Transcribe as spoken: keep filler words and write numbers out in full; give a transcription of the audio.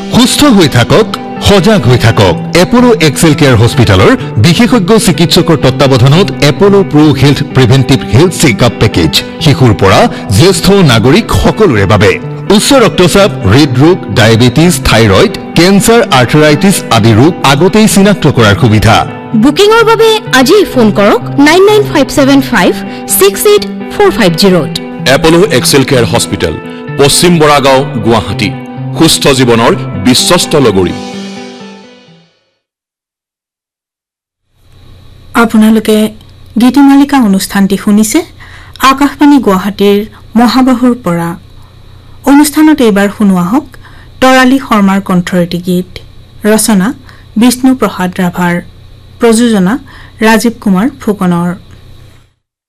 সুস্থ হৈ থাকক সজাগ হৈ থাকক এপোলো এক্সেল কেয়াৰ হস্পিটালৰ বিশেষজ্ঞ চিকিৎসকৰ তত্ত্বাৱধানত Apollo pro health প্ৰিভেন্টিভ health checkup package শিশুৰ পৰা জ্যেষ্ঠ নাগৰিক সকলোৰে বাবে উচ্চ ৰক্তচাপ হৃদৰোগ ডায়েবেটিছ থাইৰয়েড কেন্সাৰ আৰ্থৰাইটিছ আদি ৰোগ আগতেই চিনাক্ত কৰাৰ সুবিধা বুকিংৰ বাবে আজি ফোন কৰক nine nine five seven five six eight four five zero'. Apollo Excel care hospital পশ্চিম বৰাগাঁও গুৱাহাটী সুস্থ জীৱনৰ বিশ্বস্ত লগৰী। আপোনালোকে গীতিমালিকা অনুষ্ঠানটি শুনিছে আকাশবাণী গুৱাহাটীৰ মহাবাহুৰ পৰা। অনুষ্ঠানত এইবাৰ শুনোৱা হওক তৰালী শৰ্মাৰ কণ্ঠৰটি গীত ৰচনা বিষ্ণু প্ৰসাদ ৰাভাৰ প্ৰযোজনা ৰাজীৱ কুমাৰ ফুকনৰ।